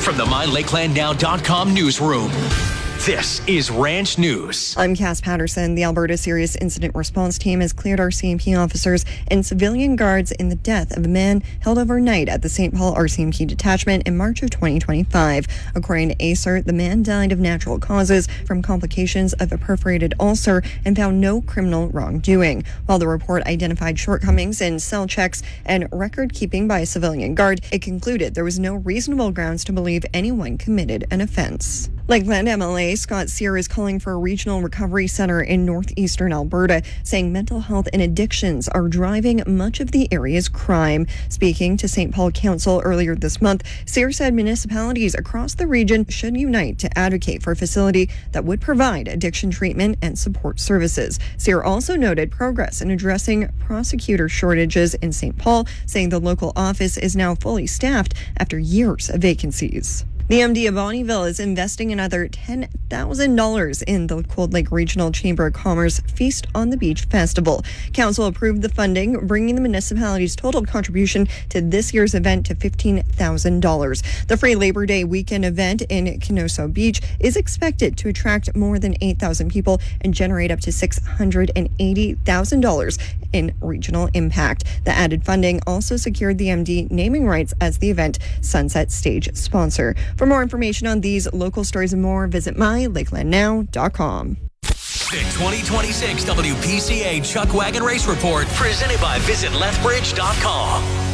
From the MyLakelandNow.com newsroom, this is Ranch News. I'm Cass Patterson. The Alberta Serious Incident Response Team has cleared RCMP officers and civilian guards in the death of a man held overnight at the St. Paul RCMP detachment in March of 2025. According to ASER, the man died of natural causes from complications of a perforated ulcer and found no criminal wrongdoing. While the report identified shortcomings in cell checks and record keeping by a civilian guard, it concluded there was no reasonable grounds to believe anyone committed an offense. Lakeland MLA Scott Sear is calling for a regional recovery center in northeastern Alberta, saying mental health and addictions are driving much of the area's crime. Speaking to St. Paul Council earlier this month, Sear said municipalities across the region should unite to advocate for a facility that would provide addiction treatment and support services. Sear also noted progress in addressing prosecutor shortages in St. Paul, saying the local office is now fully staffed after years of vacancies. The MD of Bonnyville is investing another $10,000 in the Cold Lake Regional Chamber of Commerce Feast on the Beach Festival. Council approved the funding, bringing the municipality's total contribution to this year's event to $15,000. The free Labor Day weekend event in Kenoso Beach is expected to attract more than 8,000 people and generate up to $680,000 in regional impact. The added funding also secured the MD naming rights as the event Sunset Stage sponsor. For more information on these local stories and more, visit MyLakelandNow.com. The 2026 WPCA Chuck Wagon Race Report, presented by VisitLethbridge.com.